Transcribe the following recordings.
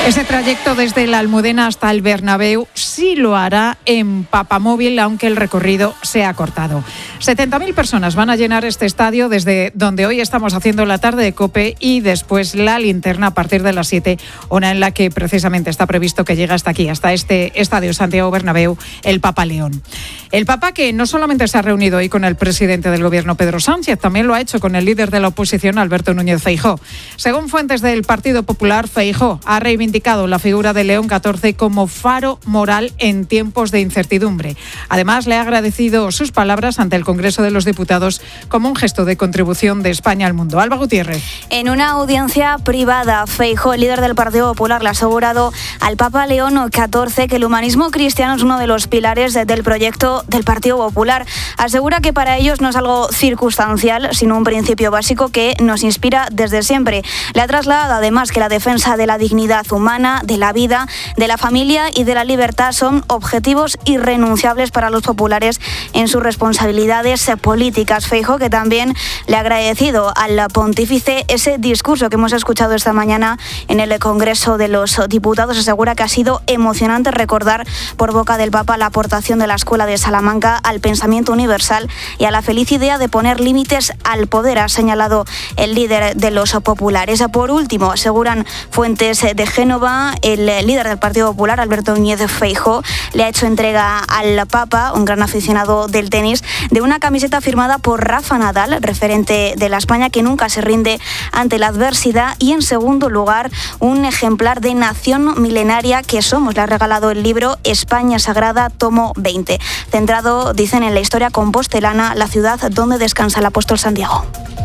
Ese trayecto desde la Almudena hasta el Bernabéu sí lo hará en Papamóvil, aunque el recorrido se ha cortado. 70.000 personas van a llenar este estadio desde donde hoy estamos haciendo la tarde de COPE y después la linterna a partir de las 7, hora en la que precisamente está previsto que llegue hasta aquí, hasta este estadio Santiago Bernabéu, el Papa León. El Papa que no solamente se ha reunido hoy con el presidente del Gobierno, Pedro Sánchez, también lo ha hecho con el líder de la oposición, Alberto Núñez Feijóo. Según fuentes del Partido Popular, Feijóo ha reivindicado la figura de León XIV como faro moral en tiempos de incertidumbre. Además, le ha agradecido sus palabras ante el Congreso de los Diputados como un gesto de contribución de España al mundo. Alba Gutiérrez. En una audiencia privada, Feijóo, el líder del Partido Popular, le ha asegurado al Papa León XIV que el humanismo cristiano es uno de los pilares del proyecto del Partido Popular. Asegura que para ellos no es algo circunstancial, sino un principio básico que nos inspira desde siempre. Le ha trasladado además que la defensa de la dignidad humana, de la vida, de la familia y de la libertad son objetivos irrenunciables para los populares en sus responsabilidades políticas. Feijóo, que también le ha agradecido al pontífice ese discurso que hemos escuchado esta mañana en el Congreso de los Diputados, asegura que ha sido emocionante recordar por boca del Papa la aportación de la Escuela de Salamanca al pensamiento universal y a la feliz idea de poner límites al poder, ha señalado el líder de los populares. Por último, aseguran fuentes de Génova, el líder del Partido Popular, Alberto Núñez Feijóo, le ha hecho entrega al Papa, un gran aficionado del tenis, de una camiseta firmada por Rafa Nadal, referente de la España que nunca se rinde ante la adversidad, y en segundo lugar un ejemplar de Nación Milenaria que somos. Le ha regalado el libro España Sagrada, tomo 20, centrado, dicen, en la historia compostelana, la ciudad donde descansa el apóstol Santiago.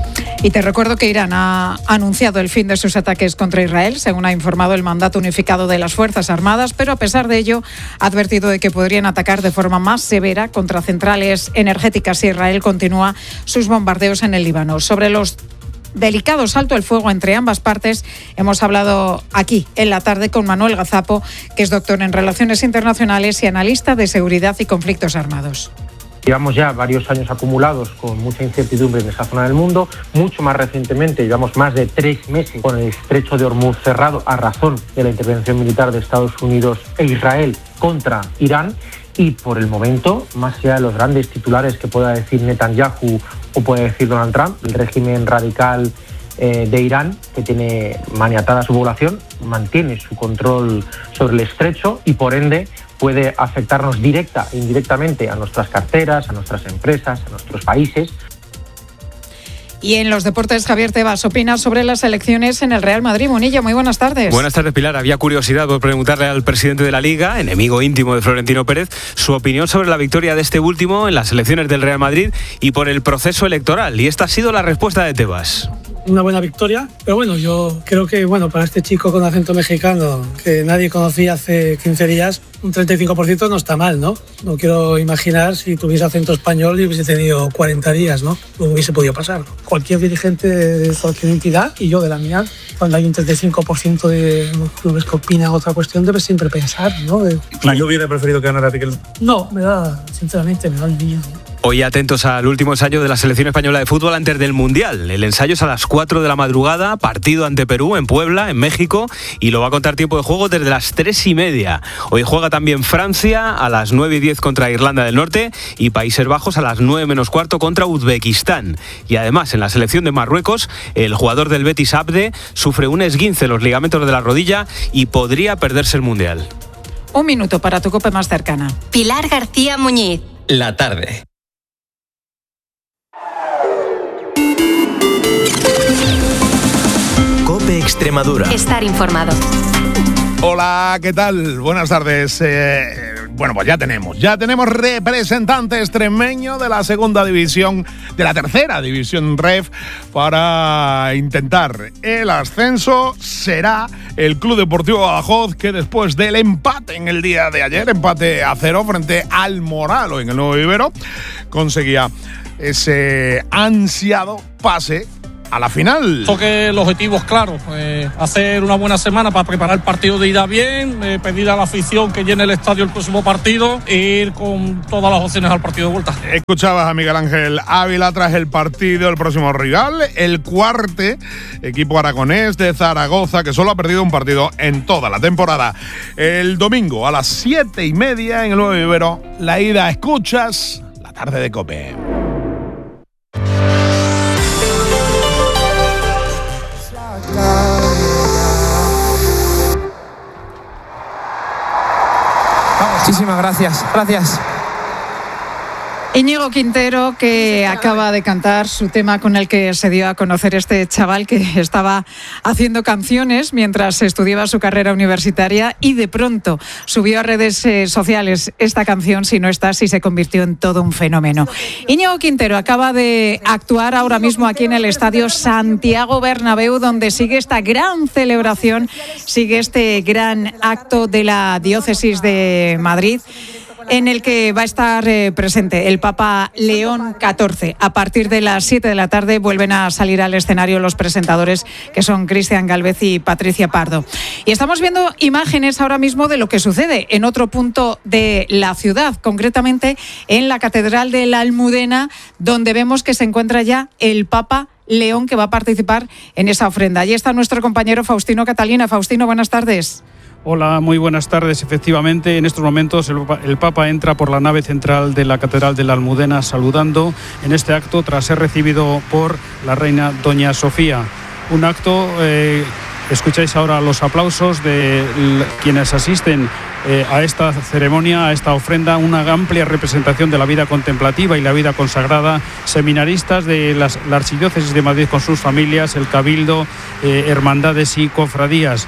Y te recuerdo que Irán ha anunciado el fin de sus ataques contra Israel, según ha informado el Mandato Unificado de las Fuerzas Armadas, pero a pesar de ello ha advertido de que podrían atacar de forma más severa contra centrales energéticas si Israel continúa sus bombardeos en el Líbano. Sobre los delicados alto el fuego entre ambas partes hemos hablado aquí en la tarde con Manuel Gazapo, que es doctor en Relaciones Internacionales y analista de seguridad y conflictos armados. Llevamos ya varios años acumulados con mucha incertidumbre en esa zona del mundo. Mucho más recientemente, llevamos más de 3 meses con el estrecho de Hormuz cerrado a razón de la intervención militar de Estados Unidos e Israel contra Irán. Y por el momento, más allá de los grandes titulares que pueda decir Netanyahu o pueda decir Donald Trump, el régimen radical de Irán, que tiene maniatada su población, mantiene su control sobre el estrecho y por ende puede afectarnos directa e indirectamente a nuestras carteras, a nuestras empresas, a nuestros países. Y en los deportes, Javier Tebas opina sobre las elecciones en el Real Madrid. Monilla, muy buenas tardes. Buenas tardes, Pilar. Había curiosidad por preguntarle al presidente de la Liga, enemigo íntimo de Florentino Pérez, su opinión sobre la victoria de este último en las elecciones del Real Madrid y por el proceso electoral. Y esta ha sido la respuesta de Tebas. Una buena victoria, pero bueno, yo creo que para este chico con acento mexicano que nadie conocía hace 15 días, un 35% no está mal, ¿no? No quiero imaginar si tuviese acento español y hubiese tenido 40 días, ¿no? No hubiese podido pasar, ¿no? Cualquier dirigente de cualquier entidad, y yo de la mía, cuando hay un 35% de clubes que opinan otra cuestión, debes siempre pensar, ¿no? ¿Yo hubiera preferido que ganara Piqué? No, sinceramente me da el miedo. Hoy atentos al último ensayo de la selección española de fútbol antes del Mundial. El ensayo es a las 4 de la madrugada, partido ante Perú en Puebla, en México, y lo va a contar tiempo de juego desde las 3:30. Hoy juega también Francia a las 9:10 contra Irlanda del Norte y Países Bajos a las 9:15 contra Uzbekistán. Y además en la selección de Marruecos, el jugador del Betis Abde sufre un esguince en los ligamentos de la rodilla y podría perderse el Mundial. Un minuto para tu COPE más cercana. Pilar García Muñiz. La tarde. COPE Extremadura. Estar informado. Hola, ¿qué tal? Buenas tardes. Bueno, pues ya tenemos representante extremeño de la segunda división, de la tercera división REF, para intentar el ascenso. Será el Club Deportivo Badajoz, que después del empate en el día de ayer, empate a 0 frente al Moralo en el Nuevo Vivero, conseguía ese ansiado pase a la final. Que el objetivo es claro, hacer una buena semana para preparar el partido de ida bien, pedir a la afición que llene el estadio el próximo partido e ir con todas las opciones al partido de vuelta. Escuchabas a Miguel Ángel Ávila tras el partido, el próximo rival, el Cuarte, equipo aragonés de Zaragoza, que solo ha perdido un partido en toda la temporada. El domingo a las 7:30 en el Nuevo Vivero, la ida. Escuchas la tarde de COPE. Muchísimas gracias. Íñigo Quintero, que acaba de cantar su tema con el que se dio a conocer este chaval que estaba haciendo canciones mientras estudiaba su carrera universitaria y de pronto subió a redes sociales esta canción, Si no estás, y se convirtió en todo un fenómeno. Íñigo Quintero acaba de actuar ahora mismo aquí en el estadio Santiago Bernabéu, donde sigue esta gran celebración, sigue este gran acto de la Diócesis de Madrid, en el que va a estar presente el Papa León XIV. A partir de las 7 de la tarde vuelven a salir al escenario los presentadores, que son Cristian Gálvez y Patricia Pardo. Y estamos viendo imágenes ahora mismo de lo que sucede en otro punto de la ciudad, concretamente en la Catedral de la Almudena, donde vemos que se encuentra ya el Papa León, que va a participar en esa ofrenda. Allí está nuestro compañero Faustino Catalina. Faustino, buenas tardes. Hola, muy buenas tardes. Efectivamente, en estos momentos el Papa entra por la nave central de la Catedral de la Almudena saludando en este acto tras ser recibido por la reina Doña Sofía. Un acto, escucháis ahora los aplausos de quienes asisten a esta ceremonia, a esta ofrenda, una amplia representación de la vida contemplativa y la vida consagrada, seminaristas de la Archidiócesis de Madrid con sus familias, el Cabildo, hermandades y cofradías.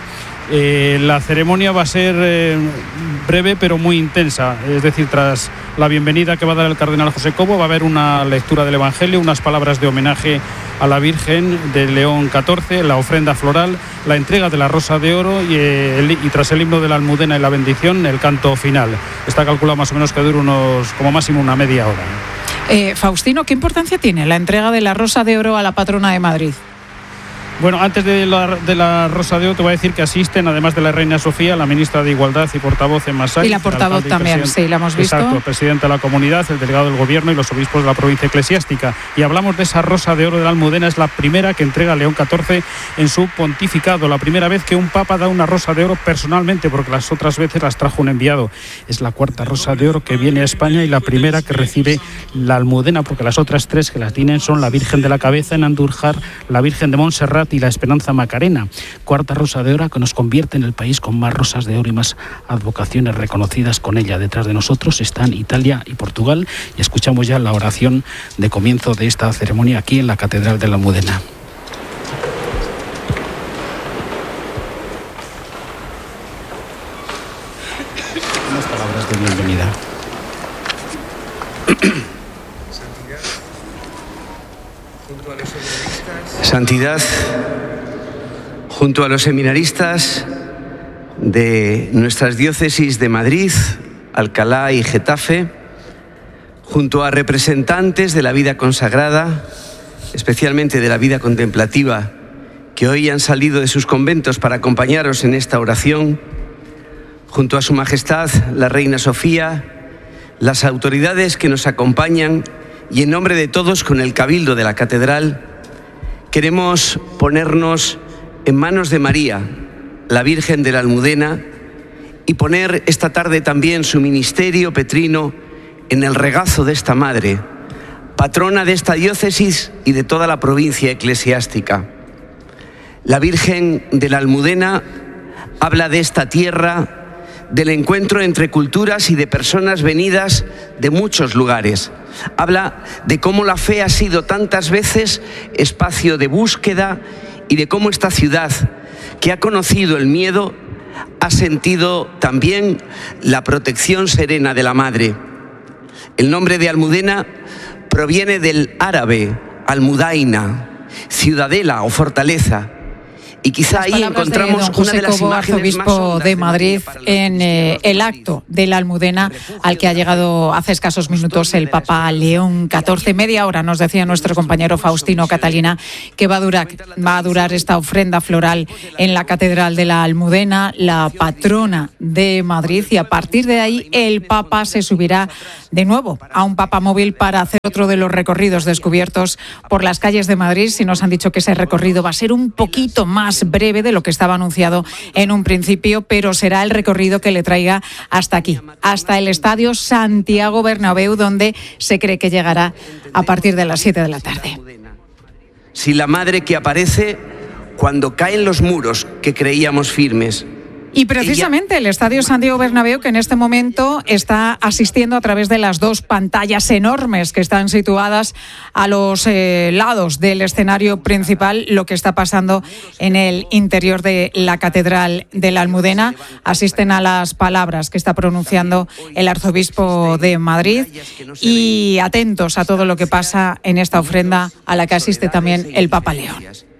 La ceremonia va a ser breve pero muy intensa, es decir, tras la bienvenida que va a dar el cardenal José Cobo va a haber una lectura del Evangelio, unas palabras de homenaje a la Virgen de León XIV, la ofrenda floral, la entrega de la Rosa de Oro y tras el himno de la Almudena y la bendición, el canto final. Está calculado más o menos que dure como máximo una media hora. Faustino, ¿qué importancia tiene la entrega de la Rosa de Oro a la patrona de Madrid? Bueno, antes de la Rosa de Oro te voy a decir que asisten, además de la reina Sofía, la ministra de Igualdad y portavoz en Massac. Y la portavoz también, sí, la hemos visto. Exacto, el presidente de la comunidad, el delegado del gobierno y los obispos de la provincia eclesiástica. Y hablamos de esa Rosa de Oro de la Almudena, es la primera que entrega León XIV en su pontificado, la primera vez que un papa da una Rosa de Oro personalmente, porque las otras veces las trajo un enviado. Es la cuarta Rosa de Oro que viene a España y la primera que recibe la Almudena, porque las otras tres que las tienen son la Virgen de la Cabeza en Andújar, la Virgen de Montserrat y la Esperanza Macarena. Cuarta Rosa de Oro que nos convierte en el país con más rosas de oro y más advocaciones reconocidas con ella. Detrás de nosotros están Italia y Portugal y escuchamos ya la oración de comienzo de esta ceremonia aquí en la Catedral de la Almudena. Unas palabras de bienvenida. Santidad, junto a los seminaristas de nuestras diócesis de Madrid, Alcalá y Getafe, junto a representantes de la vida consagrada, especialmente de la vida contemplativa, que hoy han salido de sus conventos para acompañaros en esta oración, junto a Su Majestad la Reina Sofía, las autoridades que nos acompañan y en nombre de todos con el Cabildo de la Catedral, queremos ponernos en manos de María, la Virgen de la Almudena, y poner esta tarde también su ministerio petrino en el regazo de esta Madre, patrona de esta diócesis y de toda la provincia eclesiástica. La Virgen de la Almudena habla de esta tierra, del encuentro entre culturas y de personas venidas de muchos lugares. Habla de cómo la fe ha sido tantas veces espacio de búsqueda y de cómo esta ciudad, que ha conocido el miedo, ha sentido también la protección serena de la Madre. El nombre de Almudena proviene del árabe almudaina, ciudadela o fortaleza, Y quizá ahí encontramos una de las imágenes más arzobispo de Madrid en el acto de la Almudena al que ha llegado hace escasos minutos el Papa León XIV. Media hora, nos decía nuestro compañero Faustino Catalina, que va a durar esta ofrenda floral en la Catedral de la Almudena, la patrona de Madrid, y a partir de ahí el Papa se subirá de nuevo a un papamóvil para hacer otro de los recorridos descubiertos por las calles de Madrid. Si nos han dicho que ese recorrido va a ser un poquito más breve de lo que estaba anunciado en un principio, pero será el recorrido que le traiga hasta aquí, hasta el Estadio Santiago Bernabéu, donde se cree que llegará a partir de las 7 de la tarde. Si la madre que aparece cuando caen los muros que creíamos firmes. Y precisamente el Estadio Santiago Bernabéu, que en este momento está asistiendo a través de las dos pantallas enormes que están situadas a los lados del escenario principal, lo que está pasando en el interior de la Catedral de la Almudena. Asisten a las palabras que está pronunciando el arzobispo de Madrid y atentos a todo lo que pasa en esta ofrenda a la que asiste también el Papa León.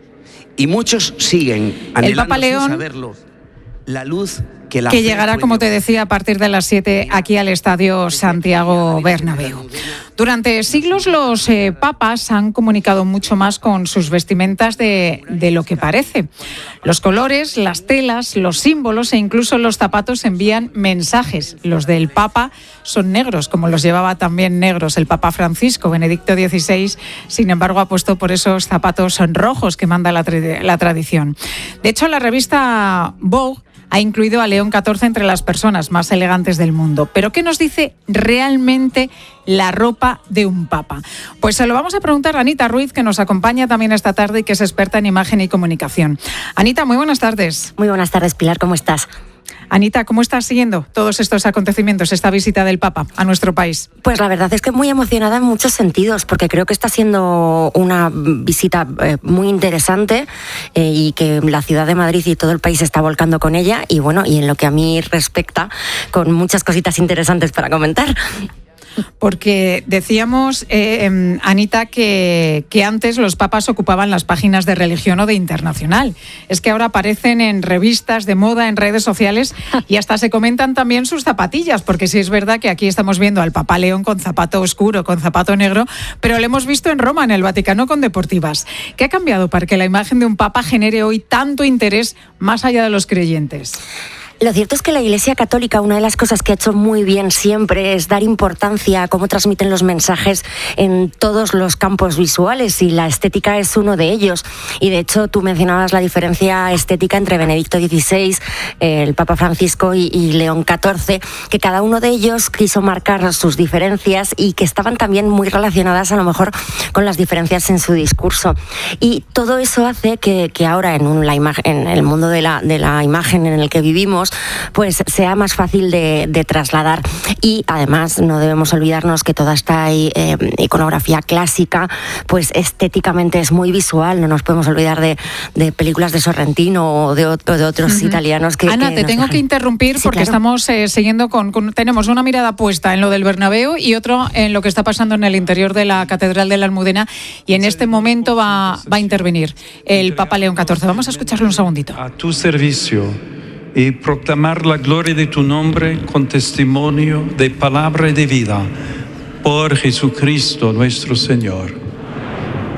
Y muchos siguen anhelando el Papa León, saberlo. La luz que llegará, como te decía, a partir de las 7 aquí al Estadio Santiago Bernabéu. Durante siglos los papas han comunicado mucho más con sus vestimentas de lo que parece. Los colores, las telas, los símbolos e incluso los zapatos envían mensajes. Los del Papa son negros, como los llevaba también negros el Papa Francisco. Benedicto XVI, sin embargo, ha puesto por esos zapatos rojos que manda la tradición. De hecho, la revista Vogue ha incluido a León XIV entre las personas más elegantes del mundo. ¿Pero qué nos dice realmente la ropa de un papa? Pues se lo vamos a preguntar a Anita Ruiz, que nos acompaña también esta tarde y que es experta en imagen y comunicación. Anita, muy buenas tardes. Muy buenas tardes, Pilar, ¿cómo estás? Anita, ¿cómo estás siguiendo todos estos acontecimientos, esta visita del Papa a nuestro país? Pues la verdad es que muy emocionada en muchos sentidos, porque creo que está siendo una visita muy interesante y que la ciudad de Madrid y todo el país se está volcando con ella y bueno, y en lo que a mí respecta, con muchas cositas interesantes para comentar. Porque decíamos, Anita, que antes los papas ocupaban las páginas de Religión o de Internacional. Es que ahora aparecen en revistas de moda, en redes sociales y hasta se comentan también sus zapatillas, porque sí es verdad que aquí estamos viendo al Papa León con zapato oscuro, con zapato negro, pero lo hemos visto en Roma, en el Vaticano, con deportivas. ¿Qué ha cambiado para que la imagen de un papa genere hoy tanto interés más allá de los creyentes? Lo cierto es que la Iglesia Católica, una de las cosas que ha hecho muy bien siempre es dar importancia a cómo transmiten los mensajes en todos los campos visuales, y la estética es uno de ellos. Y de hecho tú mencionabas la diferencia estética entre Benedicto XVI, el Papa Francisco y León XIV, que cada uno de ellos quiso marcar sus diferencias y que estaban también muy relacionadas a lo mejor con las diferencias en su discurso. Y todo eso hace que ahora en el mundo de la imagen en el que vivimos, pues sea más fácil de trasladar. Y además no debemos olvidarnos que toda esta iconografía clásica pues estéticamente es muy visual. No nos podemos olvidar de películas de Sorrentino o de otros italianos que... Ana, te tengo que interrumpir porque estamos siguiendo tenemos una mirada puesta en lo del Bernabéu y otro en lo que está pasando en el interior de la Catedral de la Almudena, y en este momento va a intervenir el Papa León XIV. Vamos a escucharlo un segundito. A tu servicio y proclamar la gloria de tu nombre con testimonio de palabra y de vida, por Jesucristo nuestro Señor.